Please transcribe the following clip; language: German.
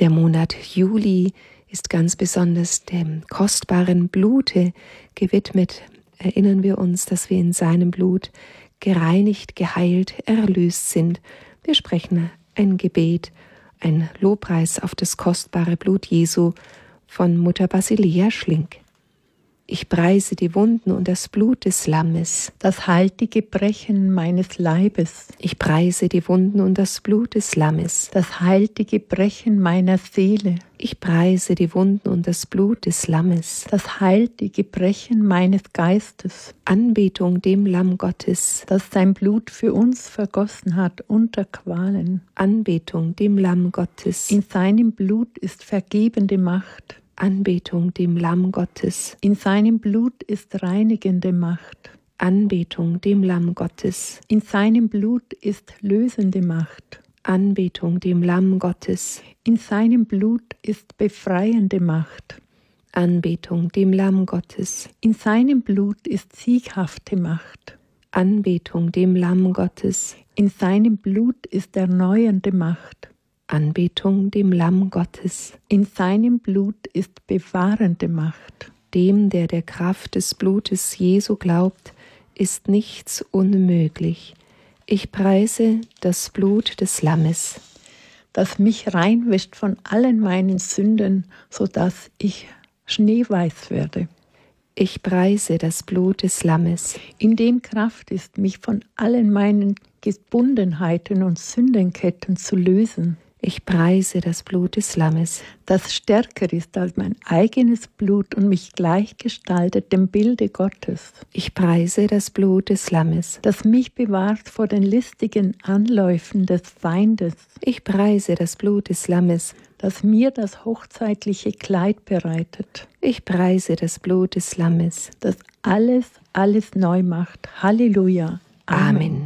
Der Monat Juli ist ganz besonders dem kostbaren Blute gewidmet. Erinnern wir uns, dass wir in seinem Blut gereinigt, geheilt, erlöst sind. Wir sprechen ein Gebet, ein Lobpreis auf das kostbare Blut Jesu von Mutter Basilea Schlink. Ich preise die Wunden und das Blut des Lammes, das heilt die Gebrechen meines Leibes. Ich preise die Wunden und das Blut des Lammes, das heilt die Gebrechen meiner Seele. Ich preise die Wunden und das Blut des Lammes, das heilt die Gebrechen meines Geistes. Anbetung dem Lamm Gottes, das sein Blut für uns vergossen hat unter Qualen. Anbetung dem Lamm Gottes, In seinem Blut ist vergebende Macht. Anbetung dem Lamm Gottes, In seinem Blut ist reinigende Macht. Anbetung dem Lamm Gottes, In seinem Blut ist lösende Macht. Anbetung dem Lamm Gottes, In seinem Blut ist befreiende Macht. Anbetung dem Lamm Gottes, In seinem Blut ist sieghafte Macht. Anbetung dem Lamm Gottes, In seinem Blut ist erneuernde Macht. Anbetung dem Lamm Gottes, In seinem Blut ist bewahrende Macht. dem, der der Kraft des Blutes Jesu glaubt, ist nichts unmöglich. Ich preise das Blut des Lammes, das mich reinwäscht von allen meinen Sünden, sodass ich schneeweiß werde. Ich preise das Blut des Lammes, In dem Kraft ist, mich von allen meinen Gebundenheiten und Sündenketten zu lösen. Ich preise das Blut des Lammes, das stärker ist als mein eigenes Blut und mich gleichgestaltet dem Bilde Gottes. Ich preise das Blut des Lammes, das mich bewahrt vor den listigen Anläufen des Feindes. Ich preise das Blut des Lammes, das mir das hochzeitliche Kleid bereitet. Ich preise das Blut des Lammes, das alles neu macht. Halleluja. Amen.